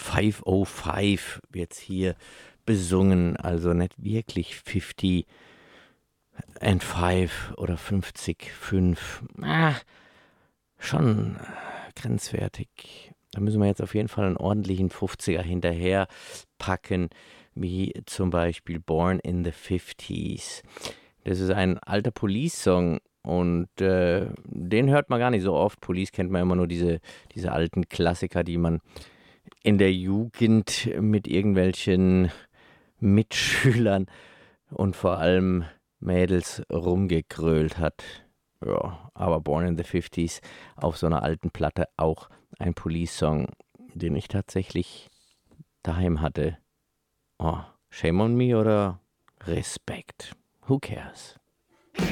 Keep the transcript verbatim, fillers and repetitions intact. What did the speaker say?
fünfhundertfünf wird's hier besungen, also nicht wirklich fifty and five oder fünfzig fünf. Ah, schon grenzwertig. Da müssen wir jetzt auf jeden Fall einen ordentlichen fünfziger hinterher packen, wie zum Beispiel Born in the fifties. Das ist ein alter Police-Song und äh, den hört man gar nicht so oft. Police kennt man immer nur diese, diese alten Klassiker, die man in der Jugend mit irgendwelchen Mitschülern und vor allem Mädels rumgegrölt hat. Ja, aber Born in the fifties auf so einer alten Platte auch ein Police-Song, den ich tatsächlich daheim hatte. Oh, shame on me oder Respekt? Who cares?